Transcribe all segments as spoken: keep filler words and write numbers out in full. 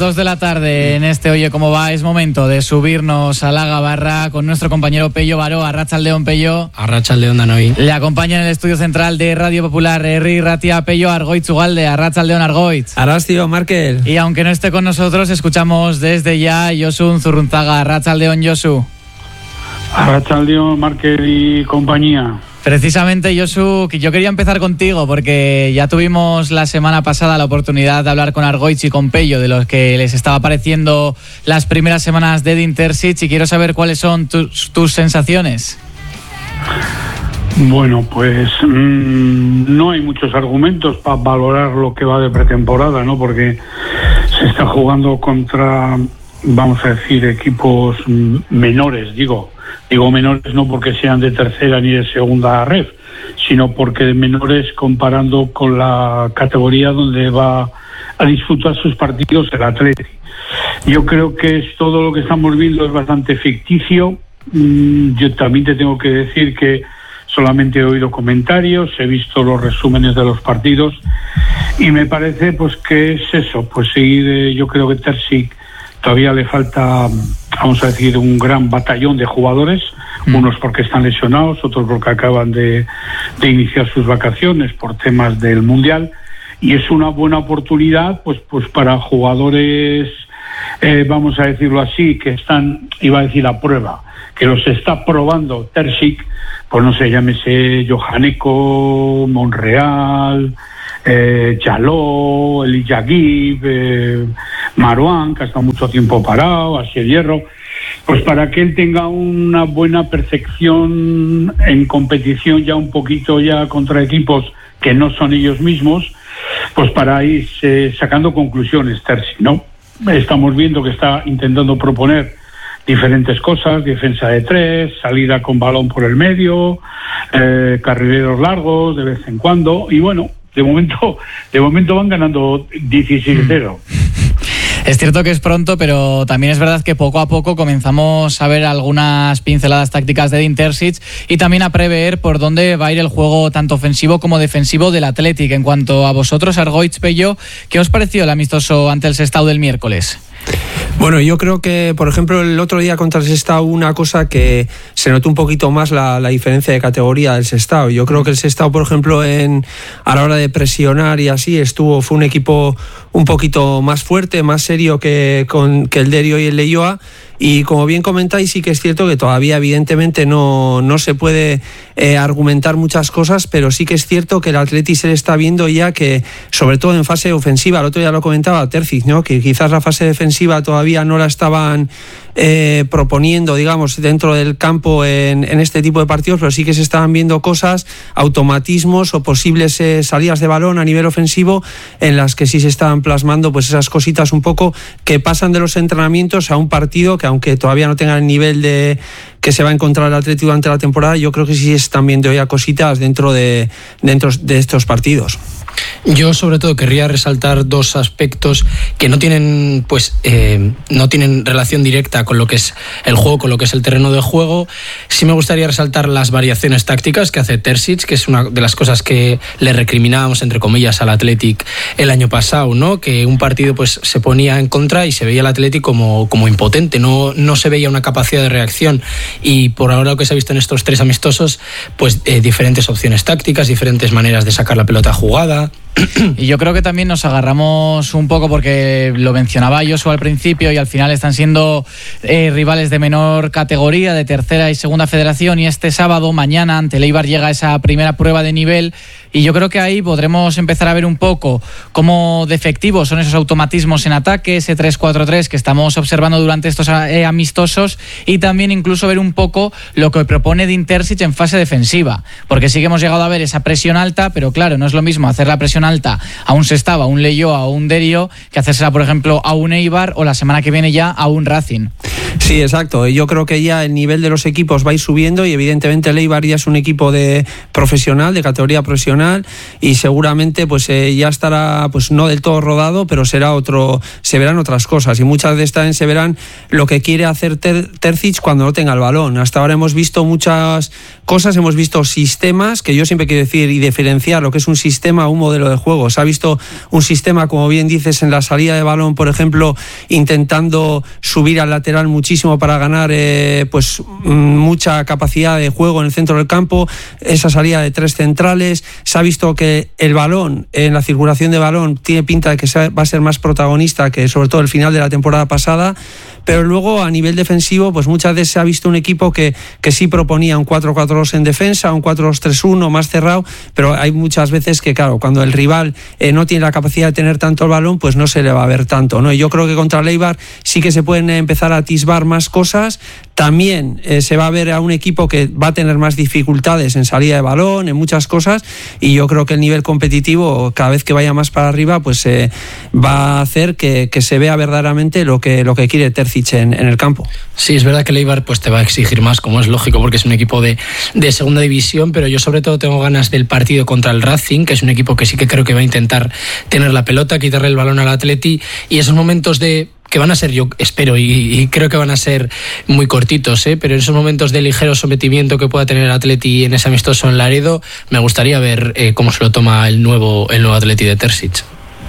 Dos de la tarde en este Oye Cómo Va, es momento de subirnos a la gabarra con nuestro compañero Pello Baró. Arratsaldeon, Pello. Arratsaldeon, Danoi. Le acompaña en el estudio central de Radio Popular Herri Ratia Pello Argoitz Ugalde. Arratsaldeon, Argoitz. Arrastio, Markel. Y aunque no esté con nosotros, escuchamos desde ya Josu Zurrunzaga. Arratsaldeon, Josu. Arratsaldeon, Markel y compañía. Precisamente, Josu, que yo quería empezar contigo porque ya tuvimos la semana pasada la oportunidad de hablar con Argoitz y con Pello de los que les estaba pareciendo las primeras semanas de Edin Terzic, y quiero saber cuáles son tus, tus sensaciones. Bueno, pues mmm, no hay muchos argumentos para valorar lo que va de pretemporada, ¿no? Porque se está jugando contra, vamos a decir, equipos menores, digo. Digo menores no porque sean de tercera ni de segunda ref, sino porque de menores comparando con la categoría donde va a disputar sus partidos el Atleti. Yo creo que es todo lo que estamos viendo es bastante ficticio. Yo también te tengo que decir que solamente he oído comentarios, he visto los resúmenes de los partidos y me parece pues que es eso, pues seguir, yo creo que Terzic todavía le falta, vamos a decir, un gran batallón de jugadores, mm. unos porque están lesionados, otros porque acaban de, de iniciar sus vacaciones por temas del Mundial, y es una buena oportunidad pues pues para jugadores, eh, vamos a decirlo así, que están, iba a decir, a prueba, que los está probando Terzic, pues no sé, llámese Johaneko, Monreal, eh, Jaló, Elijah Gibb, eh, Marouane, que ha estado mucho tiempo parado, Asier Hierro, pues para que él tenga una buena percepción en competición ya un poquito ya contra equipos que no son ellos mismos, pues para ir eh, sacando conclusiones, Terzic, ¿no? Estamos viendo que está intentando proponer diferentes cosas, defensa de tres, salida con balón por el medio, eh, carrileros largos de vez en cuando, y bueno, de momento, de momento van ganando dieciséis cero. Es cierto que es pronto, pero también es verdad que poco a poco comenzamos a ver algunas pinceladas tácticas de Edin Terzic y también a prever por dónde va a ir el juego tanto ofensivo como defensivo del Athletic. En cuanto a vosotros, Argoitz, Pello, ¿qué os pareció el amistoso ante el Sestao del miércoles? Bueno, yo creo que, por ejemplo, el otro día contra el Sestao, una cosa que se notó un poquito más la, la diferencia de categoría del Sestao. Yo creo que el Sestao, por ejemplo, en, a la hora de presionar y así, estuvo fue un equipo un poquito más fuerte, más serio que, con, que el Derio y el Leioa. Y como bien comentáis, sí que es cierto que todavía evidentemente no, no se puede eh, argumentar muchas cosas, pero sí que es cierto que el Atleti se le está viendo ya que, sobre todo en fase ofensiva, el otro día lo comentaba Terzic, ¿no? Que quizás la fase defensiva todavía no la estaban eh, proponiendo, digamos, dentro del campo en, en este tipo de partidos, pero sí que se estaban viendo cosas, automatismos o posibles eh, salidas de balón a nivel ofensivo en las que sí se estaban plasmando pues esas cositas un poco que pasan de los entrenamientos a un partido que, aunque todavía no tenga el nivel de que se va a encontrar el Atleti durante la temporada, yo creo que sí están viendo ya cositas dentro de, dentro de estos partidos. Yo sobre todo querría resaltar dos aspectos que no tienen pues eh, no tienen relación directa con lo que es el juego, con lo que es el terreno de juego. Sí me gustaría resaltar las variaciones tácticas que hace Terzic, que es una de las cosas que le recriminábamos entre comillas al Athletic el año pasado, ¿no? Que un partido pues se ponía en contra y se veía el Athletic como, como impotente, no, no se veía una capacidad de reacción, y por ahora lo que se ha visto en estos tres amistosos pues eh, diferentes opciones tácticas, diferentes maneras de sacar la pelota jugada. Y yo creo que también nos agarramos un poco porque lo mencionaba Josu al principio y al final están siendo eh, rivales de menor categoría, de tercera y segunda federación, y este sábado, mañana, ante el Eibar llega esa primera prueba de nivel, y yo creo que ahí podremos empezar a ver un poco cómo de efectivos son esos automatismos en ataque, ese tres cuatro tres que estamos observando durante estos eh, amistosos, y también incluso ver un poco lo que propone Edin Terzic en fase defensiva, porque sí que hemos llegado a ver esa presión alta, pero claro, no es lo mismo hacer la presión alta a un Sestao, a un Leioa, a un Derio, que hacérsela, por ejemplo, a un Eibar o la semana que viene ya a un Racing. Sí, exacto. Yo creo que ya el nivel de los equipos va a ir subiendo y evidentemente el Eibar ya es un equipo de profesional, de categoría profesional, y seguramente pues eh, ya estará pues no del todo rodado, pero será otro, se verán otras cosas, y muchas de estas se verán lo que quiere hacer Ter- Terzic cuando no tenga el balón. Hasta ahora hemos visto muchas cosas, hemos visto sistemas, que yo siempre quiero decir y diferenciar lo que es un sistema, un modelo de juego. Se ha visto un sistema, como bien dices, en la salida de balón, por ejemplo, intentando subir al lateral muchísimo para ganar eh, pues mucha capacidad de juego en el centro del campo, esa salida de tres centrales. Se ha visto que el balón, en la circulación de balón, tiene pinta de que va a ser más protagonista que sobre todo el final de la temporada pasada, pero luego a nivel defensivo pues muchas veces se ha visto un equipo que, que sí proponía un cuatro cuatro dos en defensa, un cuatro dos tres uno más cerrado, pero hay muchas veces que claro, cuando el rival eh, no tiene la capacidad de tener tanto el balón, pues no se le va a ver tanto, ¿no? Y yo creo que contra el Eibar sí que se pueden empezar a atisbar más cosas. También eh, se va a ver a un equipo que va a tener más dificultades en salida de balón, en muchas cosas, y yo creo que el nivel competitivo, cada vez que vaya más para arriba, pues eh, va a hacer que, que se vea verdaderamente lo que, lo que quiere Terzic en, en el campo. Sí, es verdad que el Eibar pues, te va a exigir más, como es lógico, porque es un equipo de, de segunda división, pero yo sobre todo tengo ganas del partido contra el Racing, que es un equipo que sí que creo que va a intentar tener la pelota, quitarle el balón al Atleti, y esos momentos de que van a ser, yo espero, y, y creo que van a ser muy cortitos, ¿eh? Pero en esos momentos de ligero sometimiento que pueda tener el Atleti en ese amistoso en Laredo, me gustaría ver eh, cómo se lo toma el nuevo, el nuevo Atleti de Terzic.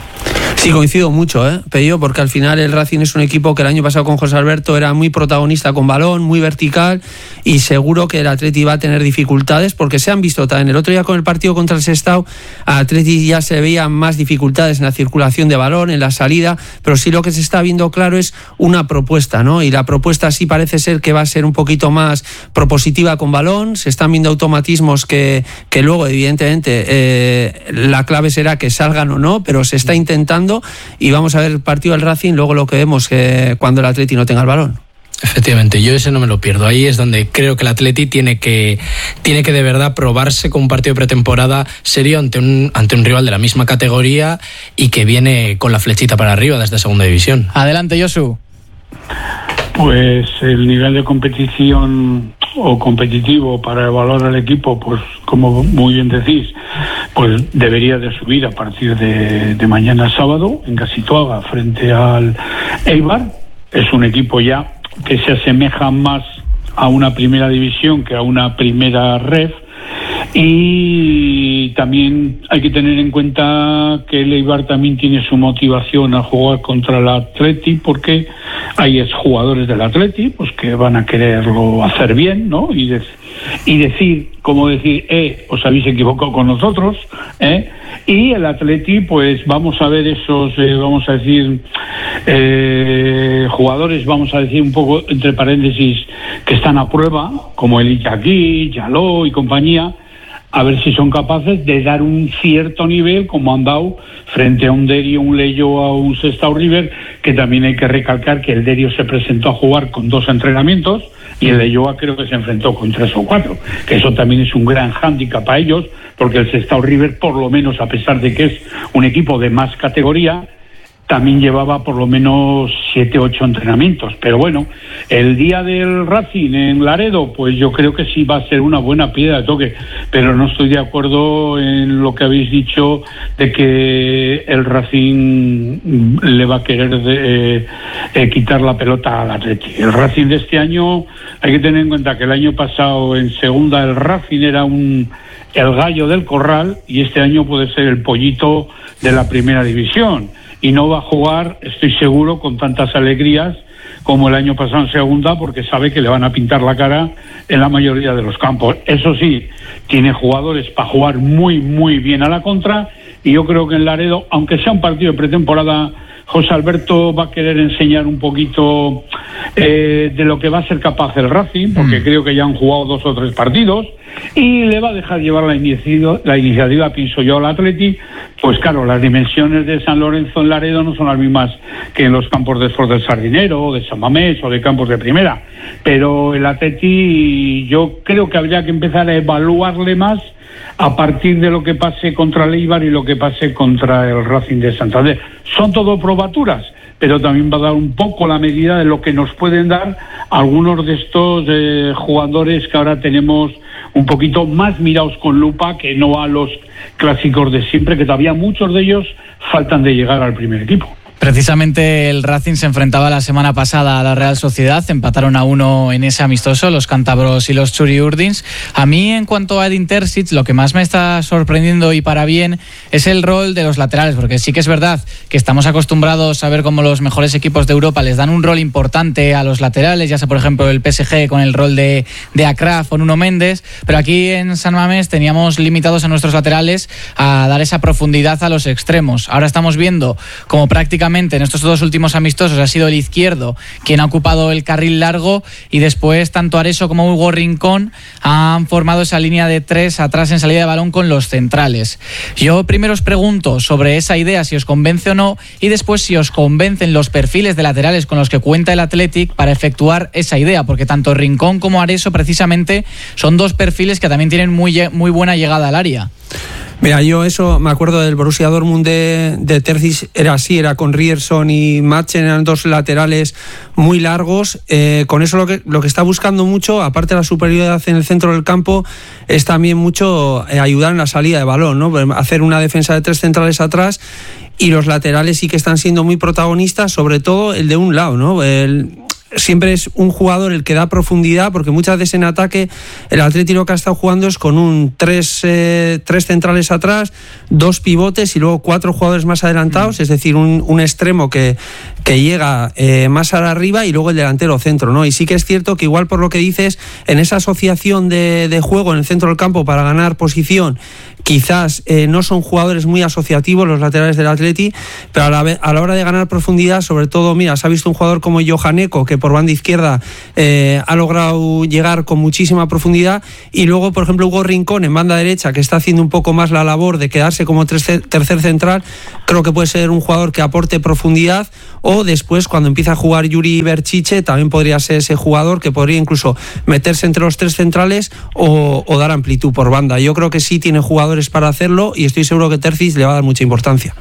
Sí, coincido mucho, ¿eh, Pello? Porque al final el Racing es un equipo que el año pasado con José Alberto era muy protagonista con balón, muy vertical, y seguro que el Atleti va a tener dificultades, porque se han visto también el otro día con el partido contra el Sestao, al Atleti ya se veían más dificultades en la circulación de balón, en la salida, pero sí lo que se está viendo claro es una propuesta, ¿no? Y la propuesta sí parece ser que va a ser un poquito más propositiva con balón, se están viendo automatismos que, que luego evidentemente eh, la clave será que salgan o no, pero se está intentando. Y vamos a ver el partido del Racing, luego lo que vemos que cuando el Atleti no tenga el balón. Efectivamente, yo ese no me lo pierdo. Ahí es donde creo que el Atleti tiene que, tiene que de verdad probarse con un partido de pretemporada serio ante un, ante un rival de la misma categoría y que viene con la flechita para arriba desde segunda división. Adelante, Josu. Pues el nivel de competición o competitivo para evaluar al equipo, pues como muy bien decís, pues debería de subir a partir de, de mañana sábado en Casituaga frente al Eibar. Es un equipo ya que se asemeja más a una primera división que a una primera ref, y también hay que tener en cuenta que el Eibar también tiene su motivación a jugar contra el Atleti, porque hay exjugadores del Atleti pues que van a quererlo hacer bien, ¿no? Y, de, y decir, como decir, eh, os habéis equivocado con nosotros, ¿eh? Y el Atleti, pues vamos a ver esos, eh, vamos a decir, eh, jugadores, vamos a decir un poco entre paréntesis, que están a prueba, como el Iñaki, Yaló y compañía, a ver si son capaces de dar un cierto nivel, como han dado frente a un Derio, un Leyo, a un Sestao River, que también hay que recalcar que el Derio se presentó a jugar con dos entrenamientos y el Leyoa creo que se enfrentó con tres o cuatro, que eso también es un gran hándicap para ellos, porque el Sestao River, por lo menos, a pesar de que es un equipo de más categoría, también llevaba por lo menos siete o ocho entrenamientos. Pero bueno, el día del Racing en Laredo, pues yo creo que sí va a ser una buena piedra de toque, pero no estoy de acuerdo en lo que habéis dicho de que el Racing le va a querer de, eh, eh, quitar la pelota al Atleti. El Racing de este año, hay que tener en cuenta que el año pasado en segunda el Racing era un el gallo del corral, y este año puede ser el pollito de la primera división. Y no va a jugar, estoy seguro, con tantas alegrías como el año pasado en segunda, porque sabe que le van a pintar la cara en la mayoría de los campos. Eso sí, tiene jugadores para jugar muy, muy bien a la contra, y yo creo que en Laredo, aunque sea un partido de pretemporada, José Alberto va a querer enseñar un poquito eh, de lo que va a ser capaz el Racing, porque mm. creo que ya han jugado dos o tres partidos, y le va a dejar llevar la iniciativa, la iniciativa pienso yo, al Atleti. Pues claro, las dimensiones de San Lorenzo en Laredo no son las mismas que en los campos de Esforç del Sardinero, o de San Mamés, o de campos de primera, pero el Atleti yo creo que habría que empezar a evaluarle más a partir de lo que pase contra el Eibar y lo que pase contra el Racing de Santander. Son todo probaturas, pero también va a dar un poco la medida de lo que nos pueden dar algunos de estos eh, jugadores que ahora tenemos un poquito más mirados con lupa, que no a los clásicos de siempre, que todavía muchos de ellos faltan de llegar al primer equipo. Precisamente el Racing se enfrentaba la semana pasada a la Real Sociedad, empataron a uno en ese amistoso, los cántabros y los churiurdins. A mí, en cuanto a Edin Terzic, lo que más me está sorprendiendo y para bien es el rol de los laterales, porque sí que es verdad que estamos acostumbrados a ver cómo los mejores equipos de Europa les dan un rol importante a los laterales, ya sea por ejemplo el P S G con el rol de, de Acraf o Nuno Méndez, pero aquí en San Mamés teníamos limitados a nuestros laterales a dar esa profundidad a los extremos. Ahora estamos viendo como prácticamente en estos dos últimos amistosos ha sido el izquierdo quien ha ocupado el carril largo y después tanto Areso como Hugo Rincón han formado esa línea de tres atrás en salida de balón con los centrales. Yo primero os pregunto sobre esa idea, si os convence o no, y después si os convencen los perfiles de laterales con los que cuenta el Athletic para efectuar esa idea, porque tanto Rincón como Areso precisamente son dos perfiles que también tienen muy, muy buena llegada al área. Mira, yo eso me acuerdo del Borussia Dortmund de, de Terzic, era así, era con Ryerson y Machen, eran dos laterales muy largos. Eh, con eso lo que, lo que está buscando mucho, aparte de la superioridad en el centro del campo, es también mucho eh, ayudar en la salida de balón, ¿no? Hacer una defensa de tres centrales atrás, y los laterales sí que están siendo muy protagonistas, sobre todo el de un lado, ¿no? El, siempre es un jugador el que da profundidad, porque muchas veces en ataque el Atleti lo que ha estado jugando es con un tres, eh, tres centrales atrás, dos pivotes y luego cuatro jugadores más adelantados, es decir, un, un extremo que, que llega eh, más arriba y luego el delantero centro, ¿no? Y sí que es cierto que igual por lo que dices, en esa asociación de, de juego en el centro del campo para ganar posición, quizás eh, no son jugadores muy asociativos los laterales del Atleti, pero a la, a la hora de ganar profundidad, sobre todo, mira, se ha visto un jugador como Johaneko, que por banda izquierda eh, ha logrado llegar con muchísima profundidad, y luego, por ejemplo, Hugo Rincón en banda derecha, que está haciendo un poco más la labor de quedarse como tres, tercer central, creo que puede ser un jugador que aporte profundidad, o después, cuando empieza a jugar Yuri Berchiche, también podría ser ese jugador que podría incluso meterse entre los tres centrales o, o dar amplitud por banda. Yo creo que sí tiene jugadores para hacerlo, y estoy seguro que Terzic le va a dar mucha importancia.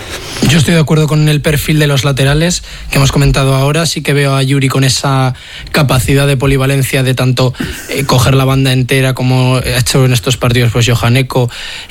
Yo estoy de acuerdo con el perfil de los laterales que hemos comentado ahora. Sí que veo a Yuri con esa capacidad de polivalencia de tanto eh, coger la banda entera como ha hecho en estos partidos pues Johaneko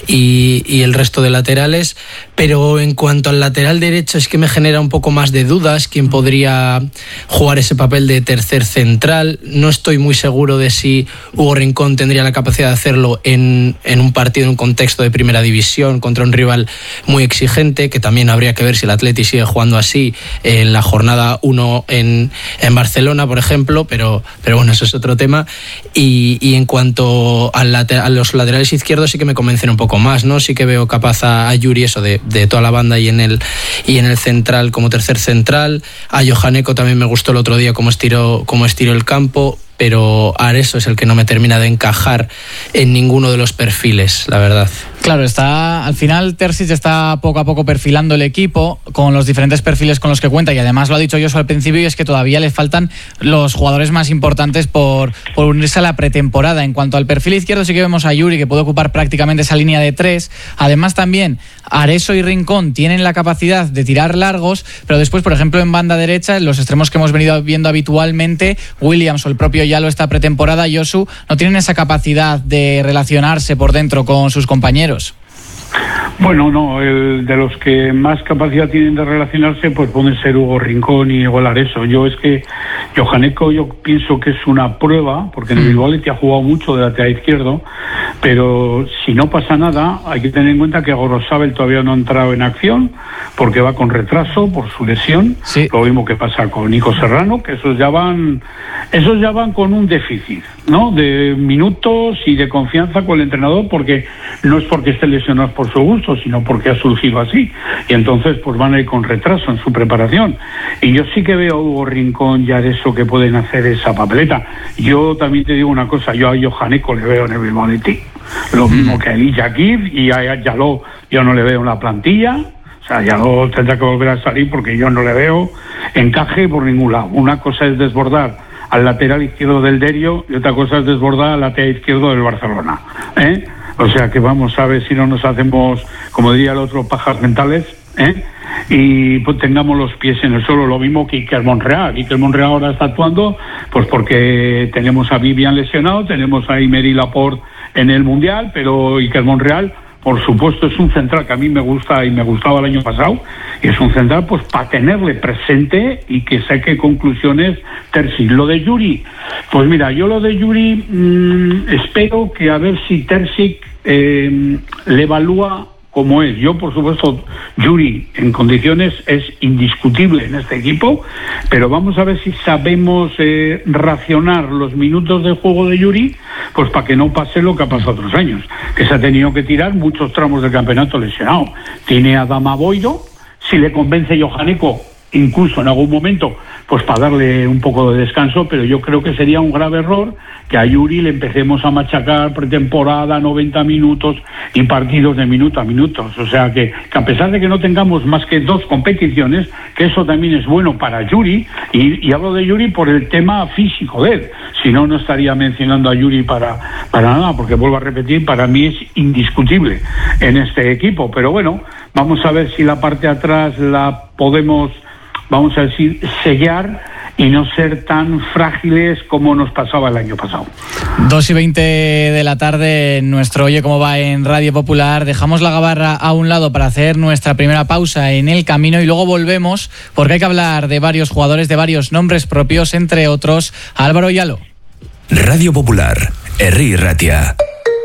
y, y el resto de laterales, pero en cuanto al lateral derecho es que me genera un poco más de dudas quién podría jugar ese papel de tercer central. No estoy muy seguro de si Hugo Rincón tendría la capacidad de hacerlo en, en un partido, en un contexto de primera división contra un rival muy exigente, que también habría que ver si el Atleti sigue jugando así en la jornada uno en, en Barcelona, por ejemplo, pero, pero bueno, eso es otro tema. Y, y en cuanto al later, a los laterales izquierdos sí que me convencen un poco más, ¿no? Sí que veo capaz a, a Yuri eso de, de toda la banda y en el y en el central como tercer central. A Johaneko también me gustó el otro día cómo estiró, cómo estiró el campo, pero Areso es el que no me termina de encajar en ninguno de los perfiles, la verdad. Claro, está al final Terzic está poco a poco perfilando el equipo con los diferentes perfiles con los que cuenta, y además lo ha dicho Josu al principio, y es que todavía le faltan los jugadores más importantes por, por unirse a la pretemporada. En cuanto al perfil izquierdo sí que vemos a Yuri, que puede ocupar prácticamente esa línea de tres. Además también Areso y Rincón tienen la capacidad de tirar largos, pero después, por ejemplo, en banda derecha, en los extremos que hemos venido viendo habitualmente, Williams o el propio Yalo esta pretemporada, Josu, no tienen esa capacidad de relacionarse por dentro con sus compañeros. Bueno, no, el de los que más capacidad tienen de relacionarse pues pueden ser Hugo Rincón y Igual Areso. Yo es que Johaneko yo pienso que es una prueba, porque en el Bilbao te ha jugado mucho de lateral izquierdo, pero si no pasa nada hay que tener en cuenta que Gorosabel todavía no ha entrado en acción porque va con retraso por su lesión. Sí. Lo mismo que pasa con Nico Serrano, que esos ya van esos ya van con un déficit, ¿no?, de minutos y de confianza con el entrenador, porque no es porque estén lesionados por su gusto, sino porque ha surgido así, y entonces pues van a ir con retraso en su preparación. Y yo sí que veo a Hugo Rincón y a Areso que pueden hacer esa papeleta. Yo también te digo una cosa, yo a Johaneko le veo en el Bilbao Athletic, lo mismo que a Elia Kif, y a Yalo yo no le veo en la plantilla. O sea, Yalo tendrá que volver a salir porque yo no le veo encaje por ningún lado. Una cosa es desbordar al lateral izquierdo del Derio y otra cosa es desbordar al lateral izquierdo del Barcelona, ¿eh? O sea que vamos a ver si no nos hacemos, como diría el otro, pajas mentales, ¿eh? Y pues tengamos los pies en el suelo. Lo mismo que Iker Monreal. Iker Monreal ahora está actuando pues porque tenemos a Vivian lesionado, tenemos a Emery Laporte en el Mundial, pero Iker Monreal por supuesto, es un central que a mí me gusta y me gustaba el año pasado, y es un central pues para tenerle presente y que saque conclusiones Terzic. Lo de Yuri, pues mira, yo lo de Yuri mmm, espero que a ver si Terzic eh, le evalúa como es. Yo, por supuesto, Yuri en condiciones es indiscutible en este equipo, pero vamos a ver si sabemos eh, racionar los minutos de juego de Yuri, pues para que no pase lo que ha pasado otros años, que se ha tenido que tirar muchos tramos del campeonato lesionado. Tiene a Dama Boido, si le convence Johaneko, incluso en algún momento, pues para darle un poco de descanso, pero yo creo que sería un grave error que a Yuri le empecemos a machacar pretemporada, noventa minutos y partidos de minuto a minuto. O sea que, que a pesar de que no tengamos más que dos competiciones, que eso también es bueno para Yuri, y, y hablo de Yuri por el tema físico de él, si no, no estaría mencionando a Yuri para, para nada, porque vuelvo a repetir, para mí es indiscutible en este equipo. Pero bueno, vamos a ver si la parte de atrás la podemos, vamos a decir, sellar y no ser tan frágiles como nos pasaba el año pasado. dos y veinte de la tarde, nuestro Oye Cómo Va en Radio Popular. Dejamos la gabarra a un lado para hacer nuestra primera pausa en el camino y luego volvemos porque hay que hablar de varios jugadores, de varios nombres propios, entre otros Álvaro Yalo. Radio Popular, Herri Ratia.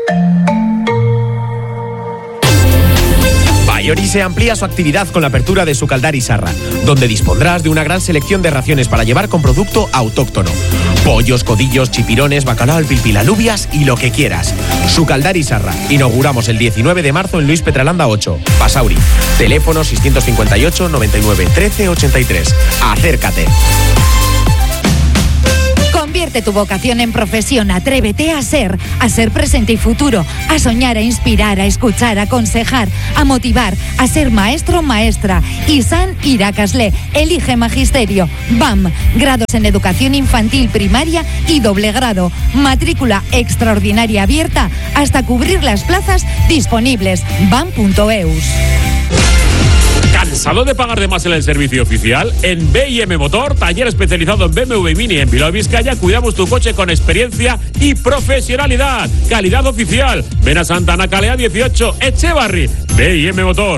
Bayorise amplía su actividad con la apertura de Sucaldari Sarra, donde dispondrás de una gran selección de raciones para llevar con producto autóctono. Pollos, codillos, chipirones, bacalao al pilpil, alubias y lo que quieras. Sucaldari Sarra. Inauguramos el diecinueve de marzo en Luis Petralanda ocho, Basauri. Teléfono seiscientos cincuenta y ocho, noventa y nueve, trece, ochenta y tres. Acércate. Convierte tu vocación en profesión, atrévete a ser, a ser presente y futuro, a soñar, a inspirar, a escuchar, a aconsejar, a motivar, a ser maestro o maestra. Isan Irakasle, elige magisterio. B A M, grados en educación infantil, primaria y doble grado. Matrícula extraordinaria abierta hasta cubrir las plazas disponibles. bam punto eus. ¿Cansado de pagar de más en el servicio oficial? En B I M Motor, taller especializado en B M W Mini en Bilbao, Vizcaya, cuidamos tu coche con experiencia y profesionalidad. Calidad oficial. Ven a Santa Ana Calea dieciocho, Echevarri. B I M Motor.